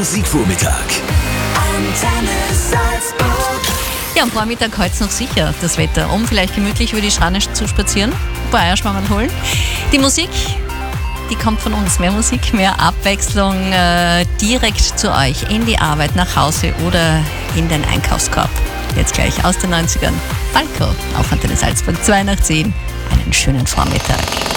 Musikvormittag. Antenne Salzburg. Ja, am Vormittag heute noch sicher das Wetter, um vielleicht gemütlich über die Schranne zu spazieren, ein paar Eierschwammerl holen. Die Musik, die kommt von uns. Mehr Musik, mehr Abwechslung, direkt zu euch, in die Arbeit, nach Hause oder in den Einkaufskorb. Jetzt gleich aus den 90ern. Falco auf Antenne Salzburg, 2 nach 10. Einen schönen Vormittag.